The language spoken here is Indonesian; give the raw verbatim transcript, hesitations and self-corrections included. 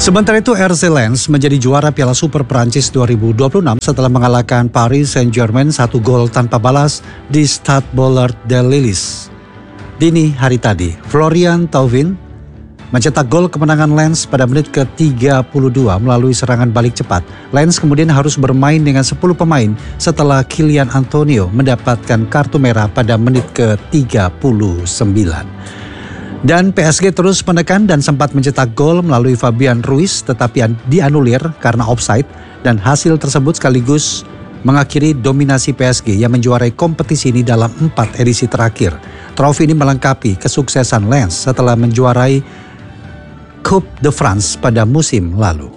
Sementara itu R C Lens menjadi juara Piala Super Prancis dua ribu dua puluh enam setelah mengalahkan Paris Saint-Germain satu gol tanpa balas di Stade Bollaert de Lille. Dini hari tadi, Florian Thauvin mencetak gol kemenangan Lens pada menit ke tiga puluh dua melalui serangan balik cepat. Lens kemudian harus bermain dengan sepuluh pemain setelah Kylian Antonio mendapatkan kartu merah pada menit ke tiga puluh sembilan. Dan P S G terus menekan dan sempat mencetak gol melalui Fabian Ruiz tetapi dianulir karena offside, dan hasil tersebut sekaligus mengakhiri dominasi P S G yang menjuarai kompetisi ini dalam empat edisi terakhir. Trofi ini melengkapi kesuksesan Lens setelah menjuarai Coupe de France pada musim lalu.